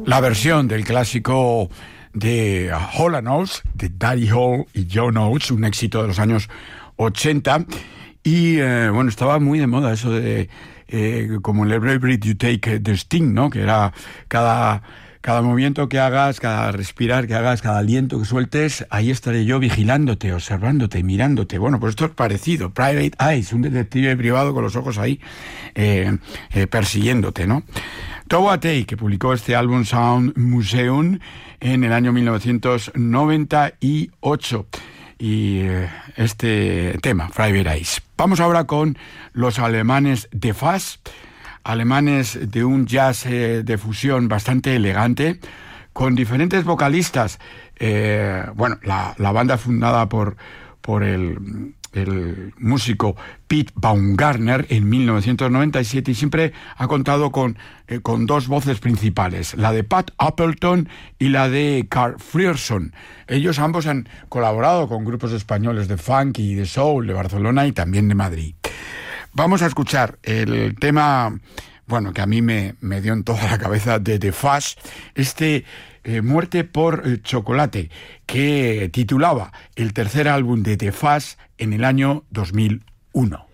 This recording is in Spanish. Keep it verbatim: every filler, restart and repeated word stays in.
La versión del clásico de Hall and Oates, de Daddy Hall y John Oates, un éxito de los años ochenta. Y eh, bueno, estaba muy de moda eso de eh, como el Every Breath You Take de Sting, ¿no? Que era cada, cada movimiento que hagas, cada respirar que hagas, cada aliento que sueltes, ahí estaré yo vigilándote, observándote, mirándote. Bueno, pues esto es parecido. Private Eyes, un detective privado con los ojos ahí eh, eh, persiguiéndote, ¿no? Towa Tei, que publicó este álbum Sound Museum en el año mil novecientos noventa y ocho. Y eh, este tema, Private Eyes. Vamos ahora con los alemanes de Fuzz, alemanes de un jazz eh, de fusión bastante elegante, con diferentes vocalistas. Eh, bueno, la, la banda fundada por, por el... el músico Pete Baumgartner en mil novecientos noventa y siete, y siempre ha contado con, eh, con dos voces principales, la de Pat Appleton y la de Carl Frierson. Ellos ambos han colaborado con grupos españoles de funk y de soul de Barcelona y también de Madrid. Vamos a escuchar el tema, bueno, que a mí me, me dio en toda la cabeza de The Fuzz, este eh, Muerte por eh, Chocolate, que titulaba el tercer álbum de The Fuzz en el año dos mil uno.